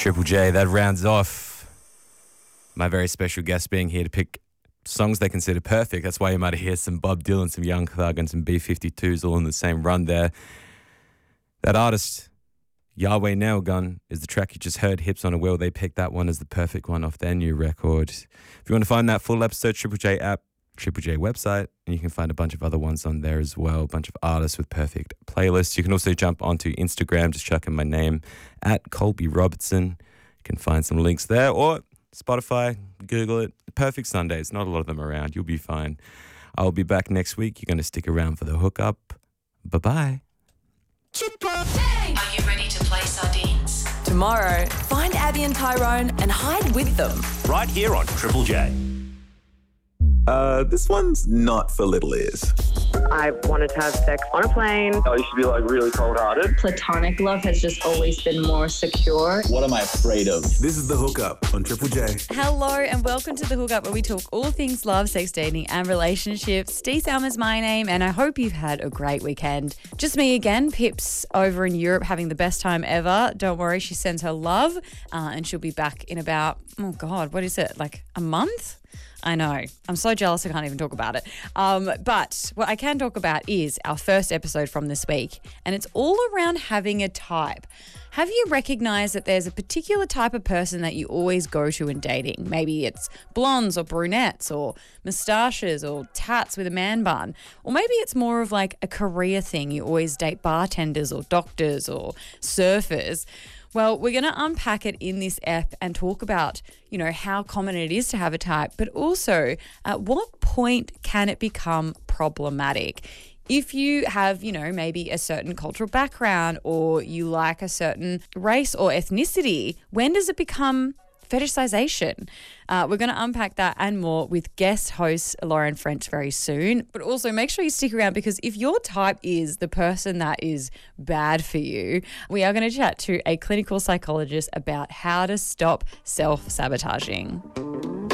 Triple J, that rounds off my very special guest being here to pick songs they consider perfect. That's why you might hear some Bob Dylan, some Young Thug and some B-52s all in the same run there. That artist, Yahweh Nailgun, is the track you just heard, Hips on a Wheel. They picked that one as the perfect one off their new record. If you want to find that full episode, Triple J app, Triple J website, and you can find a bunch of other ones on there as well, a bunch of artists with perfect playlists. You can also jump onto Instagram, just chuck in my name, at Colby Robertson. You can find some links there, or Spotify, Google it. Perfect Sundays, not a lot of them around. You'll be fine. I'll be back next week. You're going to stick around for the hookup. Bye-bye. Are you ready to play sardines? Tomorrow, find Abby and Tyrone and hide with them. Right here on Triple J. This one's not for little ears. I wanted to have sex on a plane. I used to be like really cold-hearted. Platonic love has just always been more secure. What am I afraid of? This is The Hookup on Triple J. Hello and welcome to The Hookup, where we talk all things love, sex, dating and relationships. Steve Salma's my name and I hope you've had a great weekend. Just me again, Pip's over in Europe having the best time ever. Don't worry, she sends her love and she'll be back in about, oh God, what is it, like a month? I know. I'm so jealous I can't even talk about it. But what I can talk about is our first episode from this week, and it's all around having a type. Have you recognized that there's a particular type of person that you always go to in dating? Maybe it's blondes or brunettes or moustaches or tats with a man bun. Or maybe it's more of like a career thing. You always date bartenders or doctors or surfers. Well, we're going to unpack it in this ep and talk about, how common it is to have a type, but also at what point can it become problematic? If you have, maybe a certain cultural background or you like a certain race or ethnicity, when does it become fetishization? We're going to unpack that and more with guest host Lauren French very soon. But also make sure you stick around, because if your type is the person that is bad for you, we are going to chat to a clinical psychologist about how to stop self-sabotaging.